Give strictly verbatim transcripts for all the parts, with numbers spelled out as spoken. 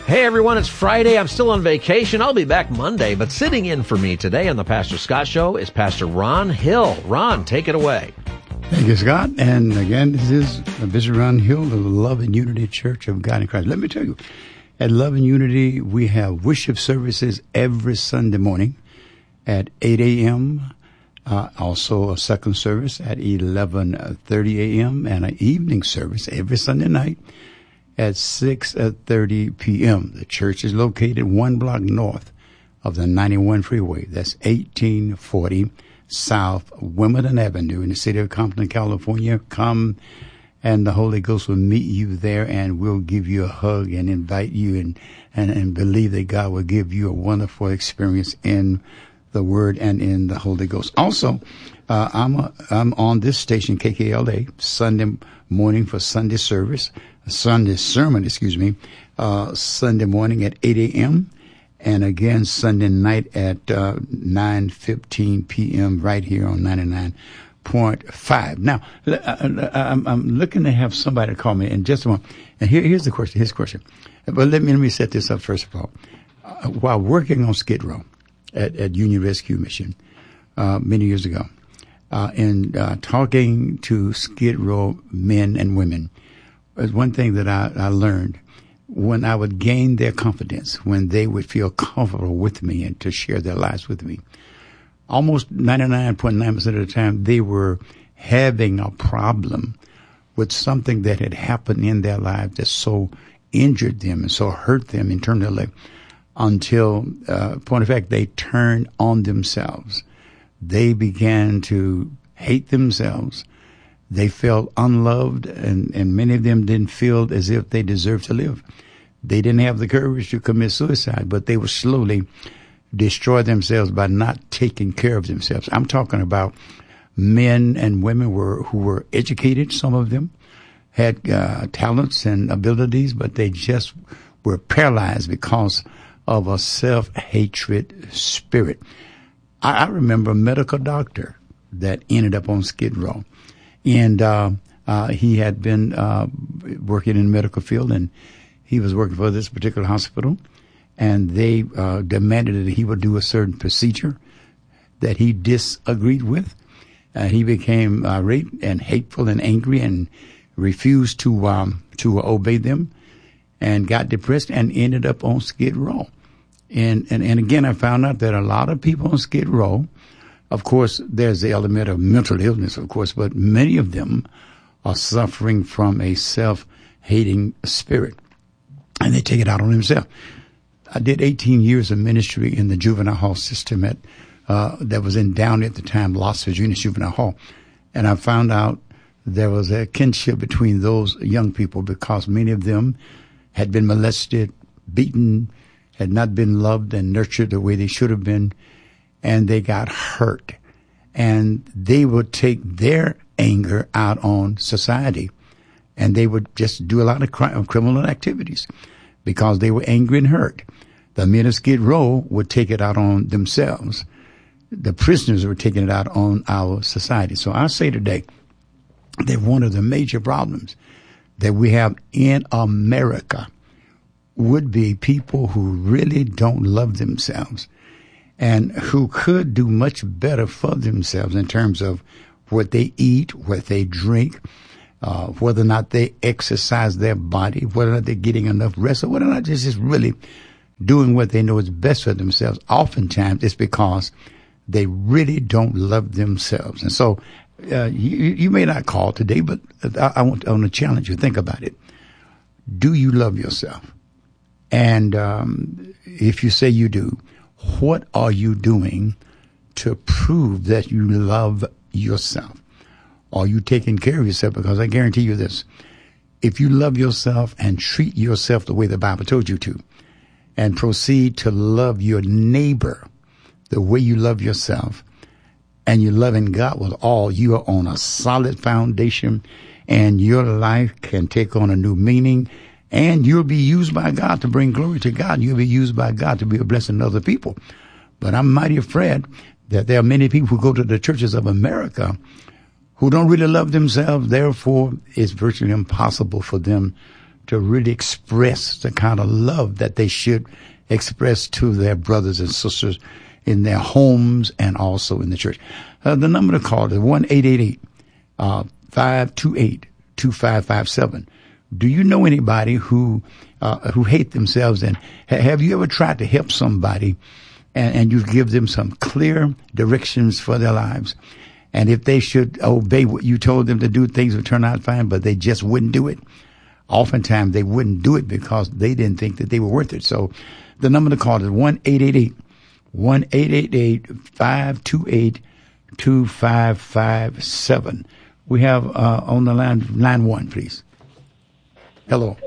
Hey everyone, it's Friday. I'm still on vacation. I'll be back Monday, but sitting in for me today on the Pastor Scott Show is Pastor Ron Hill. Ron, take it away. Thank you, Scott. And again, this is Bishop Ron Hill of the Love and Unity Church of God in Christ. Let me tell you, at Love and Unity, we have worship services every Sunday morning at eight a.m., uh, also a second service at eleven thirty a.m., and an evening service every Sunday night at six thirty p.m. The church is located one block north of the ninety-one freeway. That's eighteen forty South Wimbledon Avenue in the city of Compton, California. Come and the Holy Ghost will meet you there, and we'll give you a hug and invite you and, and, and believe that God will give you a wonderful experience in the Word and in the Holy Ghost. Also, uh, I'm, a, I'm on this station, K K L A, Sunday morning for Sunday service. Sunday sermon, excuse me, uh, Sunday morning at eight a.m. and again Sunday night at uh, nine fifteen p.m. right here on ninety-nine point five. Now, I'm, I'm looking to have somebody call me in just a moment. And here, here's the question, here's the question. But let me, let me set this up first of all. Uh, while working on Skid Row at, at Union Rescue Mission uh, many years ago, uh, and uh, talking to Skid Row men and women, was one thing that I, I learned when I would gain their confidence, when they would feel comfortable with me and to share their lives with me. Almost ninety-nine point nine percent of the time, they were having a problem with something that had happened in their lives that so injured them and so hurt them internally until, uh, point of fact, they turned on themselves. They began to hate themselves. They felt unloved, and, and many of them didn't feel as if they deserved to live. They didn't have the courage to commit suicide, but they would slowly destroy themselves by not taking care of themselves. I'm talking about men and women were, who were educated. Some of them had uh, talents and abilities, but they just were paralyzed because of a self-hatred spirit. I, I remember a medical doctor that ended up on Skid Row. And uh, uh, he had been uh, working in the medical field, and he was working for this particular hospital. And they uh, demanded that he would do a certain procedure that he disagreed with. Uh, he became irate and hateful and angry and refused to um, to obey them, and got depressed and ended up on Skid Row. And, and and again, I found out that a lot of people on Skid Row, of course, there's the element of mental illness, of course, but many of them are suffering from a self-hating spirit, and they take it out on themselves. I did eighteen years of ministry in the juvenile hall system at uh, that was in Downey at the time, Las Virginias Juvenile Hall, and I found out there was a kinship between those young people because many of them had been molested, beaten, had not been loved and nurtured the way they should have been. And they got hurt, and they would take their anger out on society, and they would just do a lot of crime, criminal activities because they were angry and hurt. The men of Skid Row would take it out on themselves. The prisoners were taking it out on our society. So I say today that one of the major problems that we have in America would be people who really don't love themselves, and who could do much better for themselves in terms of what they eat, what they drink, uh, whether or not they exercise their body, whether or not they're getting enough rest, or whether or not they're just really doing what they know is best for themselves. Oftentimes it's because they really don't love themselves. And so uh, you, you may not call today, but I, I, want, I want to challenge you. Think about it. Do you love yourself? And um, if you say you do, what are you doing to prove that you love yourself? Are you taking care of yourself? Because I guarantee you this, if you love yourself and treat yourself the way the Bible told you to, and proceed to love your neighbor the way you love yourself, and you're loving God with all, you are on a solid foundation, and your life can take on a new meaning, and you'll be used by God to bring glory to God. You'll be used by God to be a blessing to other people. But I'm mighty afraid that there are many people who go to the churches of America who don't really love themselves. Therefore, it's virtually impossible for them to really express the kind of love that they should express to their brothers and sisters in their homes and also in the church. Uh, the number to call is one eight eight eight, five two eight, two five five seven. Do you know anybody who uh, who hate themselves? And ha- have you ever tried to help somebody and, and you give them some clear directions for their lives? And if they should obey what you told them to do, things would turn out fine, but they just wouldn't do it. Oftentimes they wouldn't do it because they didn't think that they were worth it. So the number to call is one eight eight eight, one eight eight eight, five two eight, two five five seven. We have uh, on the line, line one, please. Hello.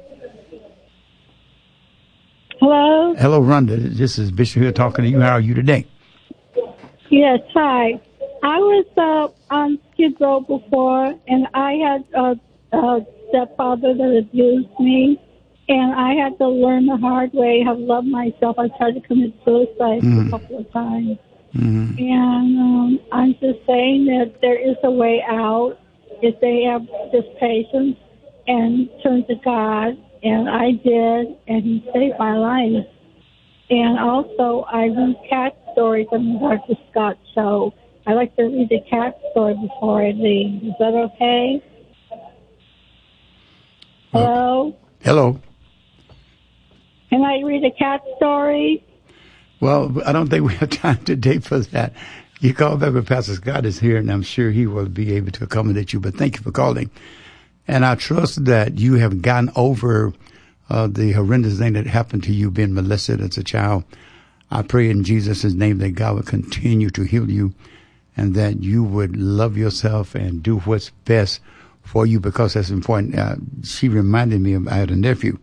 Hello? Hello, Rhonda. This is Bishop here talking to you. How are you today? Yes, hi. I was uh, on Skid Row before, and I had a, a stepfather that abused me, and I had to learn the hard way how to love myself. I tried to commit suicide mm. a couple of times. Mm-hmm. And um, I'm just saying that there is a way out if they have just patience and turn to God, and I did, and He saved my life. And also, I read cat stories on the Doctor Scott show. I like to read the cat story before I leave. Is that okay? Hello? Hello. Can I read a cat story? Well, I don't think we have time today for that. You call back when Pastor Scott is here, and I'm sure he will be able to accommodate you. But thank you for calling. And I trust that you have gotten over uh, the horrendous thing that happened to you being molested as a child. I pray in Jesus' name that God will continue to heal you and that you would love yourself and do what's best for you, because that's important. Uh, she reminded me of, I had a nephew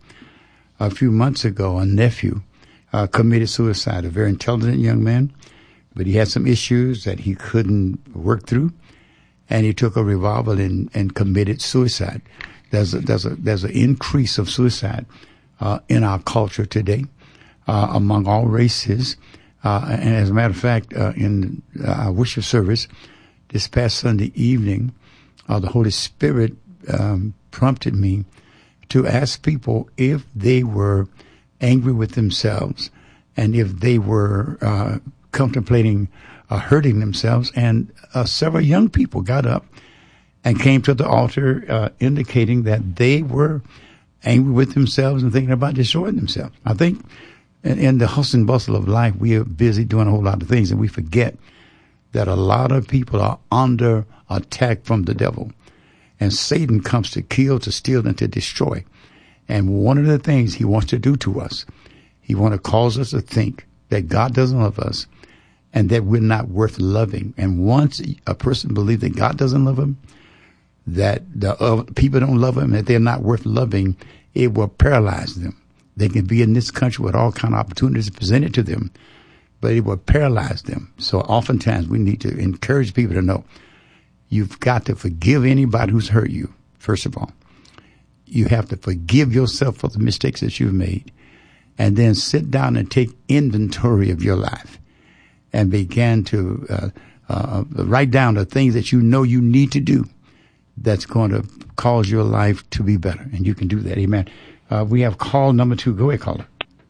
a few months ago, a nephew uh, committed suicide, a very intelligent young man, but he had some issues that he couldn't work through. And he took a revolver and, and committed suicide. There's a, there's a, there's an increase of suicide, uh, in our culture today, uh, among all races. Uh, and as a matter of fact, uh, in our worship service this past Sunday evening, uh, the Holy Spirit, um, prompted me to ask people if they were angry with themselves and if they were, uh, contemplating Uh, hurting themselves, and uh, several young people got up and came to the altar uh, indicating that they were angry with themselves and thinking about destroying themselves. I think in, in the hustle and bustle of life, we are busy doing a whole lot of things, and we forget that a lot of people are under attack from the devil. And Satan comes to kill, to steal, and to destroy. And one of the things he wants to do to us, he wants to cause us to think that God doesn't love us, and that we're not worth loving. And once a person believes that God doesn't love him, that the uh, people don't love him, that they're not worth loving, it will paralyze them. They can be in this country with all kind of opportunities presented to them, but it will paralyze them. So oftentimes we need to encourage people to know you've got to forgive anybody who's hurt you, first of all. You have to forgive yourself for the mistakes that you've made, and then sit down and take inventory of your life. And began to uh, uh, write down the things that you know you need to do that's going to cause your life to be better. And you can do that. Amen. Uh, we have call number two. Go ahead, caller.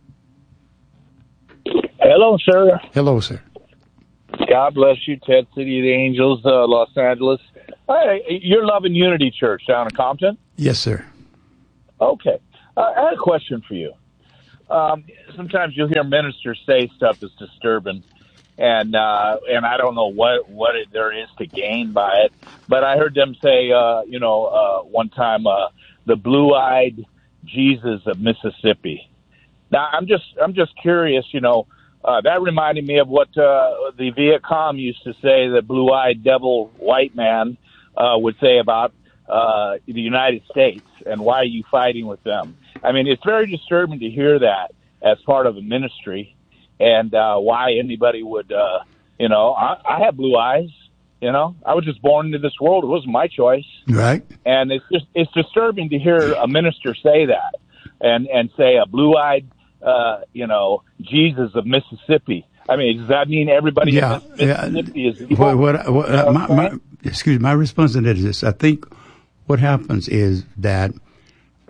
Hello, sir. Hello, sir. God bless you, Ted City of the Angels, uh, Los Angeles. Hey, you're Love and Unity Church down in Compton? Yes, sir. Okay. Uh, I had a question for you. Um, sometimes you'll hear ministers say stuff that's disturbing. And uh, and I don't know what, what it, there is to gain by it. But I heard them say, uh, you know, uh, one time, uh, the blue-eyed Jesus of Mississippi. Now, I'm just I'm just curious, you know, uh, that reminded me of what uh, the Viet Cong used to say, the blue-eyed devil white man uh, would say about uh, the United States, and why are you fighting with them? I mean, it's very disturbing to hear that as part of a ministry. And uh, why anybody would, uh, you know, I, I have blue eyes, you know. I was just born into this world. It wasn't my choice. Right. And it's just, it's disturbing to hear a minister say that and, and say a blue-eyed, uh, you know, Jesus of Mississippi. I mean, does that mean everybody yeah, in Mississippi yeah. is evil? What, what, what, uh, my, my, excuse me, my response to that is this. I think what happens is that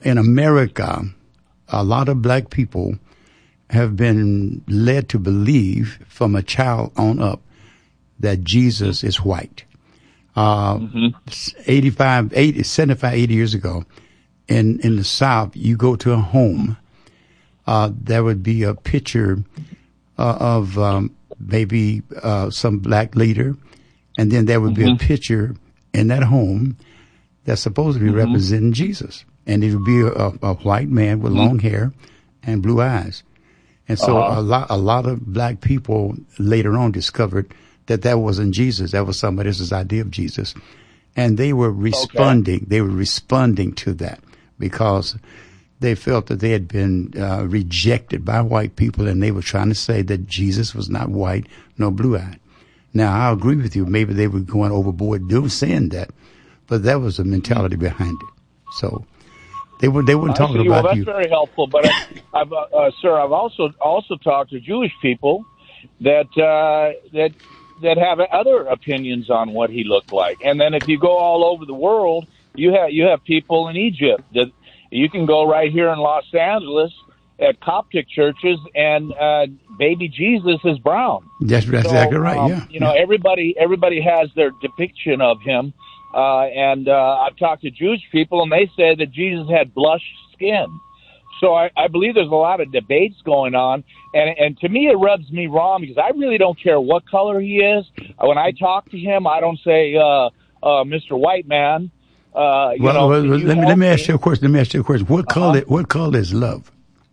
in America, a lot of black people have been led to believe from a child on up that Jesus is white. Uh, mm-hmm. eighty-five, eighty, seventy-five, eighty years ago, in, in the South, you go to a home, uh, there would be a picture uh, of um, maybe uh, some black leader, and then there would mm-hmm. be a picture in that home that's supposed to be mm-hmm. representing Jesus. And it would be a, a white man with mm-hmm. long hair and blue eyes. And so uh-huh. a lot, a lot of black people later on discovered that that wasn't Jesus. That was somebody else's idea of Jesus. And they were responding. Okay. They were responding to that because they felt that they had been uh, rejected by white people, and they were trying to say that Jesus was not white nor blue-eyed. Now, I agree with you. Maybe they were going overboard doing saying that, but that was the mentality behind it. So they were they weren't talking see, about well, that's you. That's very helpful. But I, I've, uh, uh, sir, I've also also talked to Jewish people that uh, that that have other opinions on what he looked like. And then if you go all over the world, you have you have people in Egypt that you can go right here in Los Angeles at Coptic churches, and uh, baby Jesus is brown. That's, that's so, exactly right. Um, yeah, you know, yeah. everybody everybody has their depiction of him. Uh, and uh, I've talked to Jewish people, and they say that Jesus had blush skin. So I, I believe there's a lot of debates going on, and and to me it rubs me wrong because I really don't care what color he is. When I talk to him, I don't say, uh, uh, Mister White Man. Uh, you well, know, well, you let me let me ask you a question. Let me ask you a question. What uh-huh. color? What color is love?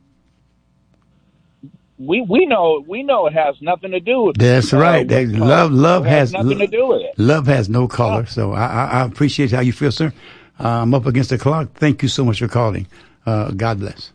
We we know we know it has nothing to do with. That's uh, right. That love love has, has nothing lo- to do with it. Love has no color. Yeah. So I, I, I appreciate how you feel, sir. Uh, I'm up against the clock. Thank you so much for calling. Uh, God bless.